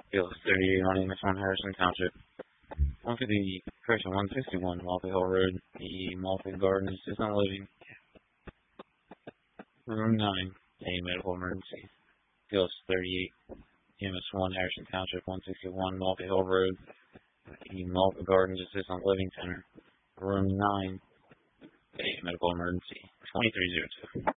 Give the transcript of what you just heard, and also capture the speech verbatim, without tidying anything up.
Field thirty-eight on Amos one Harrison Township. one fifty, correction, one sixty-one Malta Hill Road, the Malta Gardens Assistant Living, Room nine, a medical emergency. Field thirty-eight, Amos one Harrison Township, one sixty-one Malta Hill Road, the Malta Gardens Assistant Living Center, Room nine, a medical emergency. twenty-three oh two.